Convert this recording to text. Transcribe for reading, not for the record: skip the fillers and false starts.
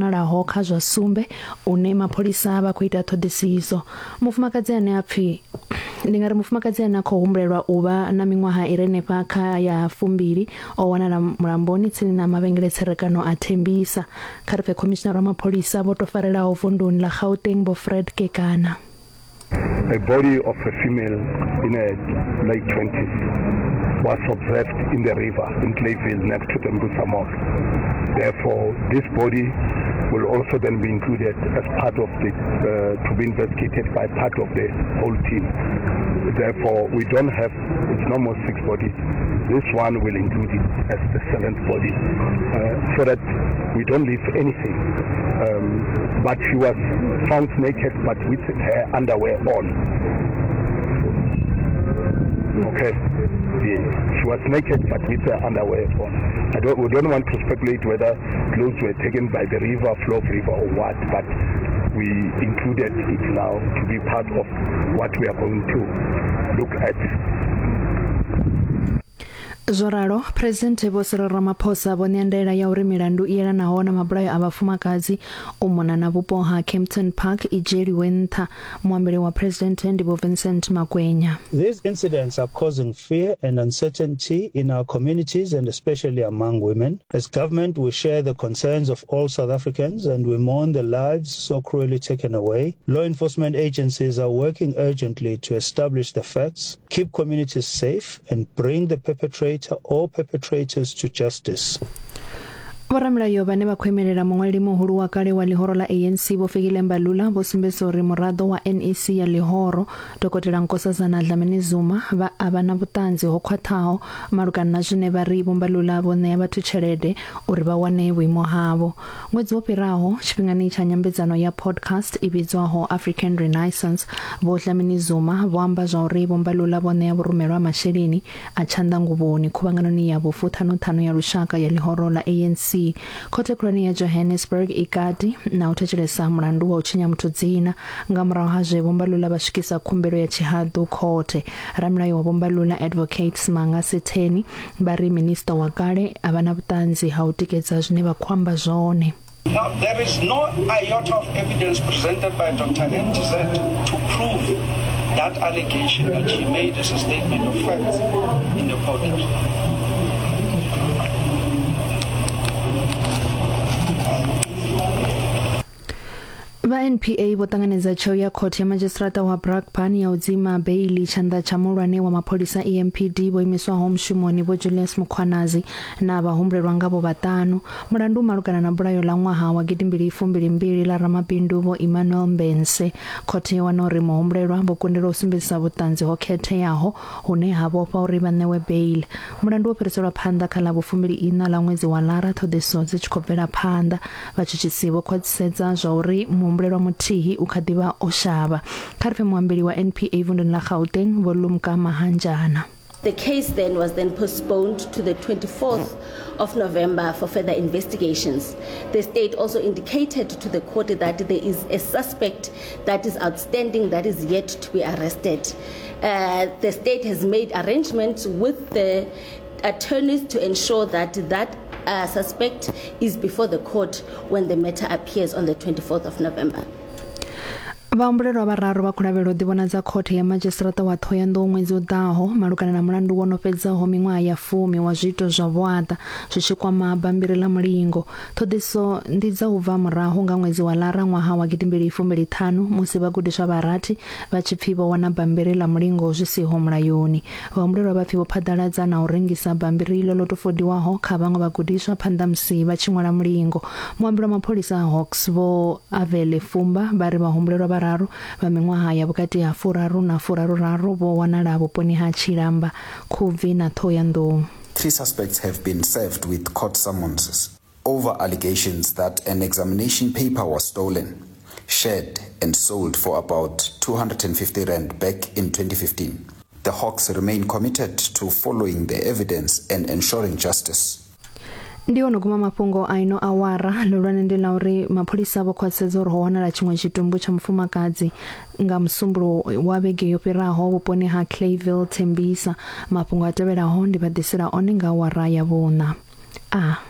vhonalaho kha zwa sumbe une mapholisa vha khou ita ṱhoḓisiso. Mufumakadzi ane a pfi ndi nga ri mufumakadzi ane a khou humbulelwa u vha na miṅwaha i re henefha kha ya 2 o wanala mulamboni tsini na mavhengele tserekano a Thembisa. Kha ri pfe khomishinara wa mapholisa vho to farelaho vunḓuni ḽa Gauteng Vho Fred Kekana. A body of a female in her late 20s was observed in the river in Clayville next to Thembisa Mosque. Therefore, this body will also then be included as part of the, to be investigated by part of the whole team. Therefore, we don't have, it's no more 6 bodies. This one will include it as the 7th body, so that we don't leave anything. But she was found naked, but with her underwear on. Okay. She was naked, but with her underwear on. We don't want to speculate whether clothes were taken by the river, flow of river, or what, but we included it now to be part of what we are going to look at. Zoralo, President Vho Cyril Ramaphosa vho ṋea ndaela ya uri milandu i yelanaho na mabulayo a vhafumakadzi u mona na vhupo ha Kempton Park i dzhieliwe nṱha. Muambeli wa President ndi Vho Vincent Makwenya. These incidents are causing fear and uncertainty in our communities and especially among women. As government, we share the concerns of all South Africans and we mourn the lives so cruelly taken away. Law enforcement agencies are working urgently to establish the facts, keep communities safe and bring the perpetrator or perpetrators to justice. Vhoramulayo vhane vha khou emelela muṅwaleli muhulu wa kale wa ḽihoro ḽa ANC Vho Fikile Mbalula vho sumbedza uri muraḓo wa NEC ya ḽihoro Dokotela Nkosazana Dlamini Zuma vha avha na vhuṱanzi ho khwaṱhaho malugana na zwine vha ri Vho Mbalula vho ṋea vhathu tshelede uri vha wane vhuimo havho. Ṅwedzi wo fhiraho tshifhingani tsha nyambedzano ya podcast i vhidzwaho African Renaissance, Vho Dlamini Zuma vho amba zwa uri Vho Mbalula vho ṋea vhurumelwa masheleni a tshanḓanguvhoni khuvhanganoni ya vhufuṱhanuṱhanu ya lushaka ya ḽihoro ḽa ANC. Khothe khulwane ya Johannesburg ikati na u thetshelesa mulandu wa u tshinya muthu dzina nga murahu ha zwe Vho Mbalula vha swikisa khumbelo ya tshihaḓu khothe. Ramulayo wa Vho Mbalula Advocate Smanga Setheni vha ri minista wa kale a vha na vhuṱanzi ha u tikedza zwine vha khou amba zwone. Now, there is no iota of evidence presented by Dr. NTZ to prove that allegation that she made as a statement of facts in the podcast. Va NPA vho ṱanganedza tsheo ya khothe ya madzhisiṱiraṱa wa Brakpan ya u dzima beili tshanḓa tsha muhulwane wa mapholisa EMPD vho imiswaho mushumoni Vho Julius Mukhwanazi na vhahumbulelwa ngavho vhaṱanu. Mulandu malugana na bulayo ḽa ṅwaha wa 2022 ḽa ramabindu Vho Emmanuel Mbense. Khothe yo wana uri muhumbulelwa vho kundelwa u sumbedzisa vhuṱanzi ho khetheaho hune ha vhofha uri vha ṋewe beili. Mulandu wo fhiriselwa phanḓa kha ḽa 24 ḽa ṅwedzi wa Lara, ṱhoḓisiso dzi tshi khou bvela phanḓa. Vhatshutshisi vho khwaṱhisedza zwa uri muhumbulelwa muthihi u kha ḓivha o shavha. Kha ri pfe muambeli wa NPA vunḓuni ḽa Gauteng Vho Lumka Mahanjana. The case then was postponed to the 24th of November for further investigations. The state also indicated to the court that there is a suspect that is outstanding that is yet to be arrested. The state has made arrangements with the attorneys to ensure that suspect is before the court when the matter appears on the 24th of November. Vahumbulelwa vhararu vha khou lavhelelwa u ḓivhonadza khothe ya madzhisiṱiraṱa wa Thohoyandou ṅwedzi u ḓaho malugana na mulandu wo no fhedzaho miṅwaha ya 10 wa zwiito zwa vhuaḓa zwi tshi kwama bammbiri ḽa mulingo. Ṱhoḓisiso ndi dza u bva murahu nga ṅwedzi wa Lara ṅwaha wa 2025 musi vhagudiswa vha rathi vha tshi pfi vho wana bammbiri ḽa mulingo zwi siho mulayoni. Vahumbulelwa vha pfi vho phaḓaladza na u rengisa bammbiri iḽo ḽo tofodiwaho kha vhaṅwe vhagudiswa phanḓa musi vha tshi ṅwala mulingo. Muambeli wa mapholisa a Hawks Vho Avele Fumba vha ri vahumbulelwa vha miṅwaha ya vhukati ha 4 na 33 vho wanala vhuponi ha Tshilamba, Khubvi na Thohoyandou. 3 suspects have been served with court summonses over allegations that an examination paper was stolen, shared and sold for about 250 rand back in 2015. The Hawks remain committed to following the evidence and ensuring justice. Ndi ono guma mafhungo aino awara lolwane ndi la uri mapholisa vho khwaṱhisedza uri ho wanala tshiṅwe tshitumbu tsha mufumakadzi nga musumbulo wa vhege yo fhiraho vhuponi ha Clayville Thembisa. Mafhungo a tevhelaho ndi vha ḓisela one nga awara ya vhuṋa.